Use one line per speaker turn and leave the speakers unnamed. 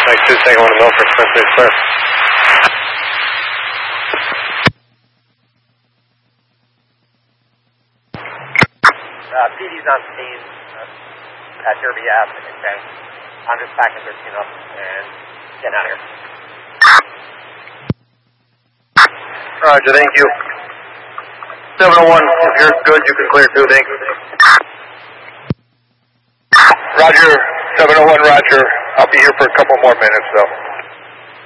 Mike 2, saying 1 to Milford, Smith, sir.
PD's on scene at your behalf, okay? I'm just packing 13 up and getting out of here.
Roger, thank you. 701, if you're good, you can clear too, thank you. Roger, 701, Roger. I'll be here for a couple more minutes, though.